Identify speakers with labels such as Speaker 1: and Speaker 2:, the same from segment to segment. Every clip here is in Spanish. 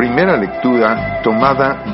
Speaker 1: Primera lectura tomada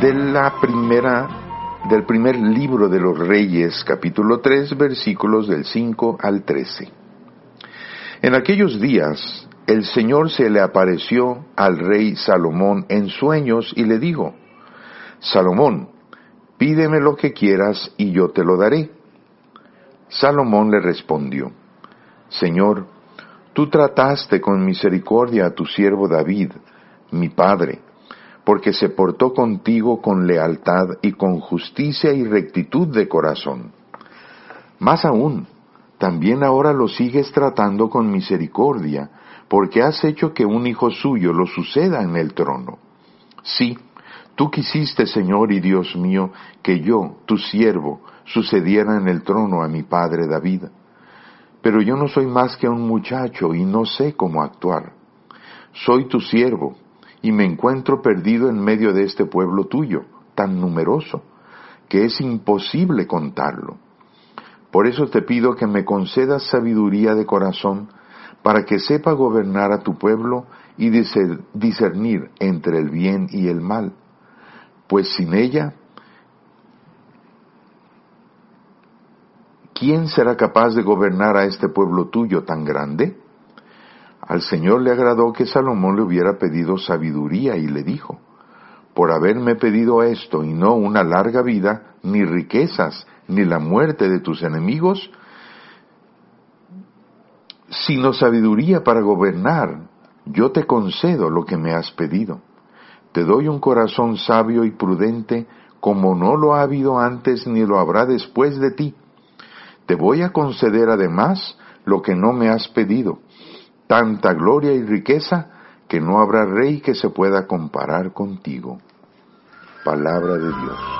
Speaker 1: del primer libro de los Reyes, capítulo 3, versículos del 5 al 13. En aquellos días, el Señor se le apareció al rey Salomón en sueños y le dijo: Salomón, pídeme lo que quieras y yo te lo daré. Salomón le respondió: Señor, tú trataste con misericordia a tu siervo David, mi padre, porque se portó contigo con lealtad y con justicia y rectitud de corazón. Más aún, también ahora lo sigues tratando con misericordia, porque has hecho que un hijo suyo lo suceda en el trono. Sí, tú quisiste, Señor y Dios mío, que yo, tu siervo, sucediera en el trono a mi padre David. Pero yo no soy más que un muchacho y no sé cómo actuar. Soy tu siervo, y me encuentro perdido en medio de este pueblo tuyo, tan numeroso, que es imposible contarlo. Por eso te pido que me concedas sabiduría de corazón, para que sepa gobernar a tu pueblo y discernir entre el bien y el mal. Pues sin ella, ¿quién será capaz de gobernar a este pueblo tuyo tan grande? Al Señor le agradó que Salomón le hubiera pedido sabiduría y le dijo: por haberme pedido esto y no una larga vida, ni riquezas, ni la muerte de tus enemigos, sino sabiduría para gobernar, yo te concedo lo que me has pedido. Te doy un corazón sabio y prudente, como no lo ha habido antes ni lo habrá después de ti. Te voy a conceder además lo que no me has pedido, tanta gloria y riqueza que no habrá rey que se pueda comparar contigo. Palabra de Dios.